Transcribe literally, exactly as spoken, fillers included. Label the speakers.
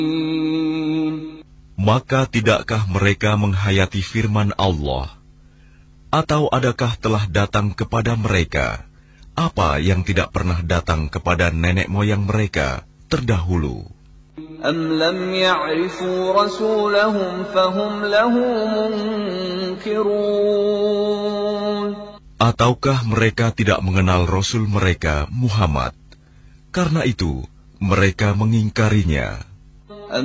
Speaker 1: Maka tidakkah mereka menghayati firman Allah? Atau adakah telah datang kepada mereka apa yang tidak pernah datang kepada nenek moyang mereka terdahulu?
Speaker 2: Am lam ya'rifu rasulahum fahum lahu munkirun.
Speaker 1: Ataukah mereka tidak mengenal Rasul mereka Muhammad, karena itu mereka mengingkarinya?